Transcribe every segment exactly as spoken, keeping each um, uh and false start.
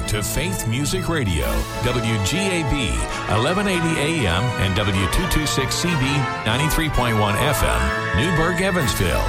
to Faith Music Radio, W G A B, eleven eighty A M and W two twenty-six C B, ninety-three point one F M, Newburgh, Evansville.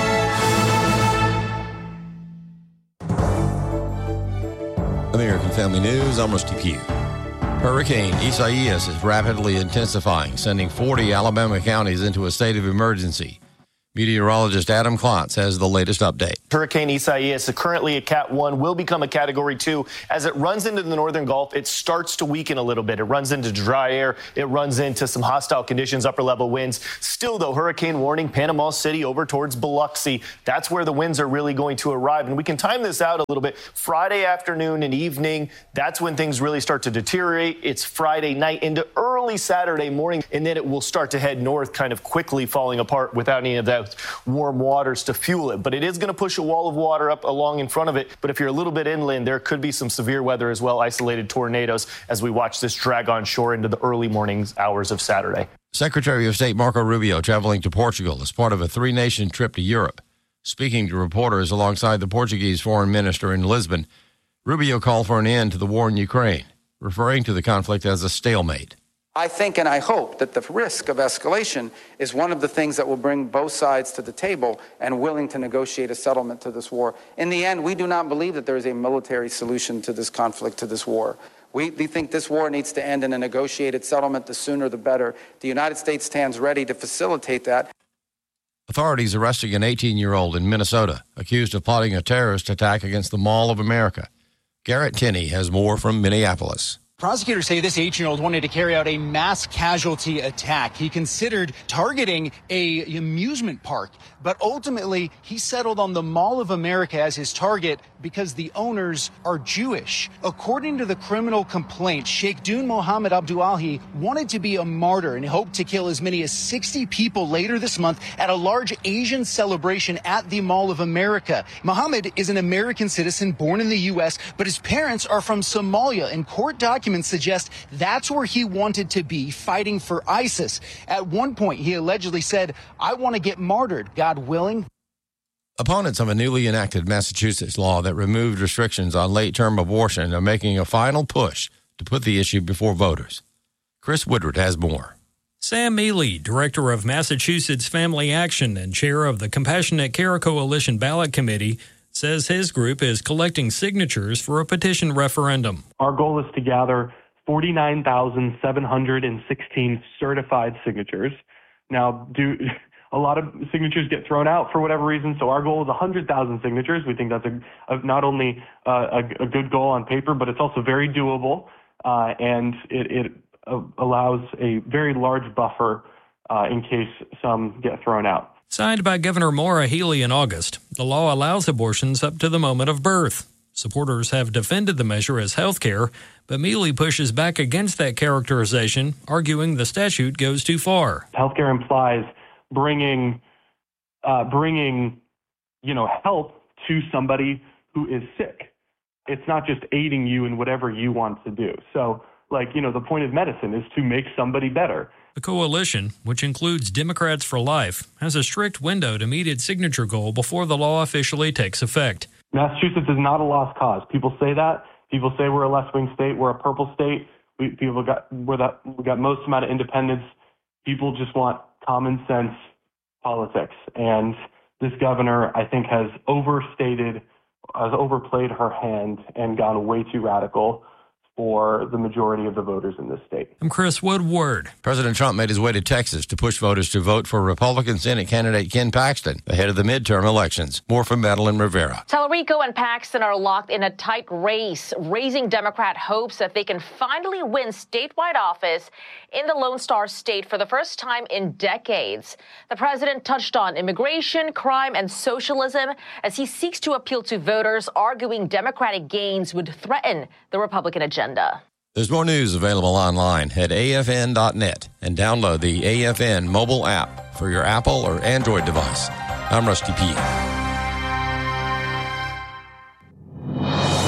American Family News, I'm Rusty Pugh. Hurricane Isaias is rapidly intensifying, sending forty Alabama counties into a state of emergency. Meteorologist Adam Klotz has the latest update. Hurricane Isaias, currently a Cat one, will become a Category two. As it runs into the northern Gulf, it starts to weaken a little bit. It runs into dry air. It runs into some hostile conditions, upper-level winds. Still, though, hurricane warning, Panama City over towards Biloxi. That's where the winds are really going to arrive. And we can time this out a little bit. Friday afternoon and evening, that's when things really start to deteriorate. It's Friday night into early Saturday morning, and then it will start to head north kind of quickly, falling apart without any of that warm waters to fuel it. But it is going to push a wall of water up along in front of it. But if you're a little bit inland, there could be some severe weather as well, isolated tornadoes, as we watch this drag on shore into the early morning hours of Saturday. Secretary of State Marco Rubio traveling to Portugal as part of a three-nation trip to Europe. Speaking to reporters alongside the Portuguese foreign minister in Lisbon, Rubio called for an end to the war in Ukraine, referring to the conflict as a stalemate. I think and I hope that the risk of escalation is one of the things that will bring both sides to the table and willing to negotiate a settlement to this war. In the end, we do not believe that there is a military solution to this conflict, to this war. We, we think this war needs to end in a negotiated settlement. The sooner the better. The United States stands ready to facilitate that. Authorities arresting an eighteen-year-old in Minnesota accused of plotting a terrorist attack against the Mall of America. Garrett Tenney has more from Minneapolis. Prosecutors say this eighteen-year-old wanted to carry out a mass casualty attack. He considered targeting a amusement park, but ultimately he settled on the Mall of America as his target because the owners are Jewish. According to the criminal complaint, Sheikh Dun Mohammed Abdullahi wanted to be a martyr and hoped to kill as many as sixty people later this month at a large Asian celebration at the Mall of America. Mohammed is an American citizen born in the U S, but his parents are from Somalia, and court documents suggest that's where he wanted to be, fighting for ISIS. At one point, he allegedly said, "I want to get martyred, God willing." Opponents of a newly enacted Massachusetts law that removed restrictions on late-term abortion are making a final push to put the issue before voters. Chris Woodward has more. Sam Mealy, director of Massachusetts Family Action and chair of the Compassionate Care Coalition Ballot Committee, says his group is collecting signatures for a petition referendum. Our goal is to gather forty-nine thousand seven hundred sixteen certified signatures. Now, do a lot of signatures get thrown out for whatever reason, so our goal is one hundred thousand signatures. We think that's a, a, not only uh, a, a good goal on paper, but it's also very doable, uh, and it, it uh, allows a very large buffer uh, in case some get thrown out. Signed by Governor Maura Healey in August, the law allows abortions up to the moment of birth. Supporters have defended the measure as health care, but Mealy pushes back against that characterization, arguing the statute goes too far. Healthcare implies bringing, uh, bringing, you know, help to somebody who is sick. It's not just aiding you in whatever you want to do. So, like, you know, the point of medicine is to make somebody better. The coalition, which includes Democrats for Life, has a strict window to meet its signature goal before the law officially takes effect. Massachusetts is not a lost cause. People say that. People say we're a left-wing state. We're a purple state. We, people got we're that we got most amount of independence. People just want common sense politics, and this governor, I think, has overstated, has overplayed her hand and gone way too radical for the majority of the voters in this state. I'm Chris Woodward. President Trump made his way to Texas to push voters to vote for Republican Senate candidate Ken Paxton ahead of the midterm elections. More from Madeline Rivera. Tallarico and Paxton are locked in a tight race, raising Democrat hopes that they can finally win statewide office in the Lone Star State for the first time in decades. The president touched on immigration, crime, and socialism as he seeks to appeal to voters, arguing Democratic gains would threaten the Republican agenda. There's more news available online at A F N dot net and download the A F N mobile app for your Apple or Android device. I'm Rusty P.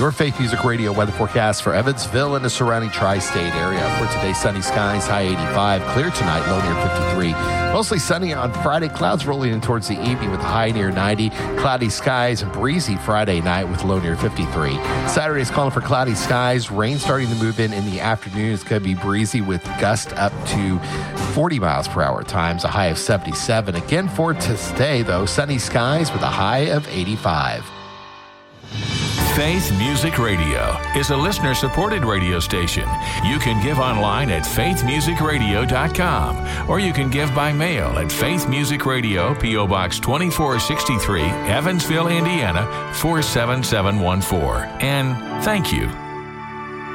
Your Faith Music Radio weather forecast for Evansville and the surrounding tri-state area. For today, sunny skies, high eighty-five. Clear tonight, low near fifty-three. Mostly sunny on Friday. Clouds rolling in towards the evening with a high near ninety. Cloudy skies and breezy Friday night with low near fifty-three. Saturday is calling for cloudy skies. Rain starting to move in in the afternoon. It's going to be breezy with gust up to forty miles per hour times, a high of seventy-seven. Again for today, though, sunny skies with a high of eighty-five. Faith Music Radio is a listener-supported radio station. You can give online at faith music radio dot com, or you can give by mail at Faith Music Radio, P O. Box twenty-four sixty-three, Evansville, Indiana, four seven seven one four. And thank you